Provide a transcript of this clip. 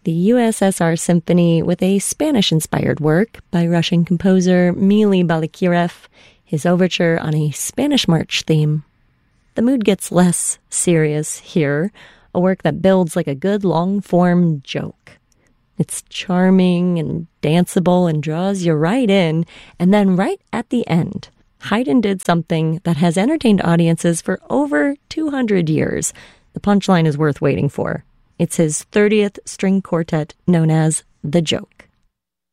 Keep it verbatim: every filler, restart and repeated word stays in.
the U S S R Symphony with a Spanish-inspired work by Russian composer Mily Balakirev, his overture on a Spanish march theme. The mood gets less serious here, a work that builds like a good long-form joke. It's charming and danceable and draws you right in, and then right at the end, Haydn did something that has entertained audiences for over two hundred years. The punchline is worth waiting for. It's his thirtieth string quartet known as The Joke.